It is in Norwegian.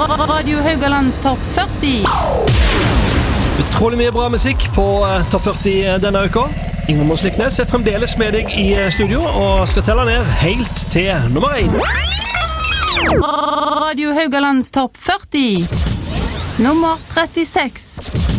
Radio Haugalands topp 40. Utrolig mye bra musikk på topp 40 denne uka. Ingvar Mosliknes er fremdeles med deg i studio og skal telle ned helt til nummer 1. Radio Haugalands topp 40. Nummer 36.